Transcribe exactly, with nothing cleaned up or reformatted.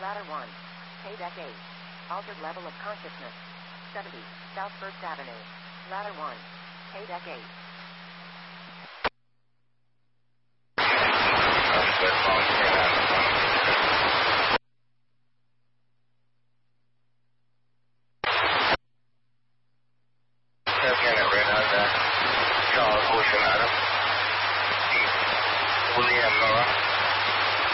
Ladder one. K-Deck eight. Altered level of consciousness. seventy. South First Avenue. Ladder one. K-Deck eight. Charles Bush and Adam. William Nora.